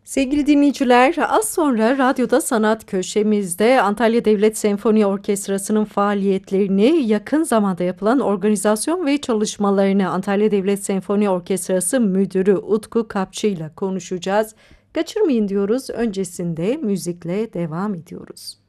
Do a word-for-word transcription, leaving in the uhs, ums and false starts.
Sevgili dinleyiciler, az sonra radyoda sanat köşemizde Antalya Devlet Senfoni Orkestrası'nın faaliyetlerini, yakın zamanda yapılan organizasyon ve çalışmalarını Antalya Devlet Senfoni Orkestrası Müdürü Utku Kapçı ile konuşacağız. Kaçırmayın diyoruz. Öncesinde müzikle devam ediyoruz.